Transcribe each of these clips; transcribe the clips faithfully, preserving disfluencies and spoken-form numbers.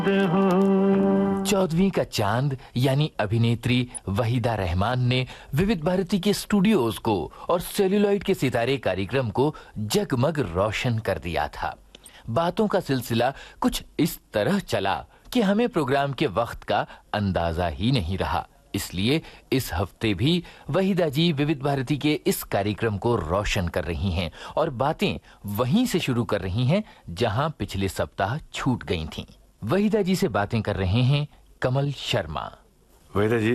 चौदहवीं का चांद यानी अभिनेत्री वहीदा रहमान ने विविध भारती के स्टूडियोज को और सेल्यूलॉइड के सितारे कार्यक्रम को जगमग रोशन कर दिया था। बातों का सिलसिला कुछ इस तरह चला कि हमें प्रोग्राम के वक्त का अंदाजा ही नहीं रहा। इसलिए इस हफ्ते भी वहीदा जी विविध भारती के इस कार्यक्रम को रोशन कर रही हैं और बातें वहीं से शुरू कर रही हैं जहां पिछले सप्ताह छूट गई थीं। वहीदा जी से बातें कर रहे हैं कमल शर्मा। वहीदा जी,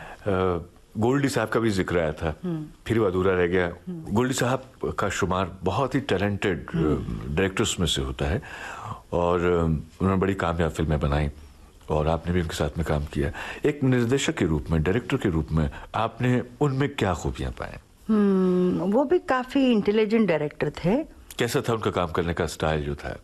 गोल्डी साहब का भी जिक्र आया था, फिर वो अधूरा रह गया। गोल्डी साहब का शुमार बहुत ही टैलेंटेड डायरेक्टर्स में से होता है और उन्होंने बड़ी कामयाब फिल्में बनाई और आपने भी उनके साथ में काम किया। एक निर्देशक के रूप में, डायरेक्टर के रूप में आपने उनमें क्या खूबियां पाए? hmm, वो भी काफी इंटेलिजेंट डायरेक्टर थे। कैसा था उनका काम करने का स्टाइल जो था?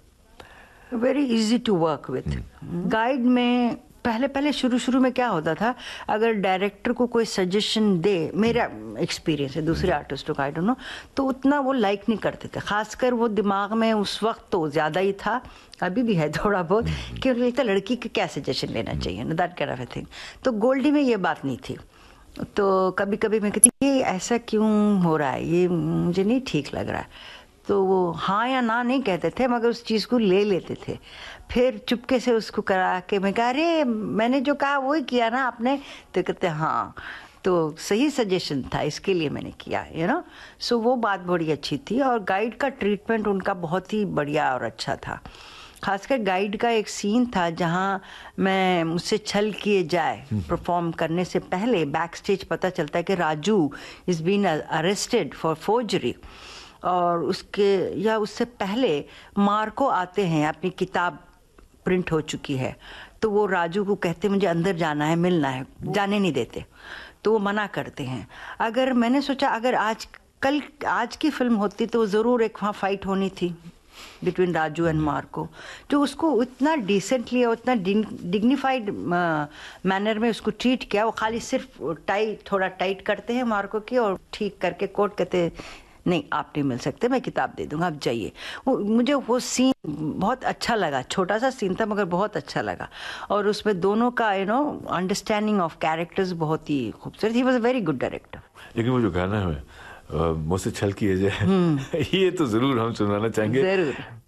Very easy to work with. Guide में पहले पहले शुरू शुरू में क्या होता था, अगर डायरेक्टर को कोई सजेशन दे, मेरा एक्सपीरियंस है, दूसरे आर्टिस्टों का आई डोंट नो, तो उतना वो लाइक नहीं करते थे। खासकर वो दिमाग में उस वक्त तो ज़्यादा ही था, अभी भी है थोड़ा बहुत, कि उनको लगता लड़की के क्या सजेशन लेना चाहिए ना, that kind of a thing. तो गोल्डी में ये बात नहीं थी। तो कभी कभी मैं कहती ये ऐसा क्यों हो रहा है, ये मुझे नहीं ठीक लग रहा है। तो वो हाँ या ना नहीं कहते थे, मगर उस चीज़ को ले लेते थे। फिर चुपके से उसको करा के मैं कहा, अरे मैंने जो कहा वही किया ना आपने, तो कहते हाँ, तो सही सजेशन था, इसके लिए मैंने किया, यू नो। सो वो बात बड़ी अच्छी थी और गाइड का ट्रीटमेंट उनका बहुत ही बढ़िया और अच्छा था। खासकर गाइड का एक सीन था जहाँ मैं मुझसे छल किए जाए परफॉर्म करने से पहले बैक स्टेज पता चलता है कि Raju is been arrested for forgery, और उसके या उससे पहले मार्को आते हैं, अपनी किताब प्रिंट हो चुकी है, तो वो राजू को कहते मुझे अंदर जाना है, मिलना है, जाने नहीं देते, तो वो मना करते हैं। अगर मैंने सोचा अगर आज कल आज की फिल्म होती तो ज़रूर एक वहाँ फाइट होनी थी बिटवीन राजू एंड मार्को, जो उसको उतना डिसेंटली और उतना डिग्निफाइड मैनर में उसको ट्रीट किया। वो खाली सिर्फ टाई थोड़ा टाइट करते हैं मार्को की और ठीक करके कोट कहते नहीं आप नहीं मिल सकते, मैं किताब दे दूंगा, आप जाइए। वो मुझे वो सीन बहुत अच्छा लगा, छोटा सा सीन था मगर बहुत अच्छा लगा, और उसमें दोनों का you know understanding of characters बहुत ही खूबसूरत। He was a very good director. लेकिन वो जो गाना है मुझसे छल किए जाए, ये तो जरूर हम सुनाना चाहेंगे। जरूर।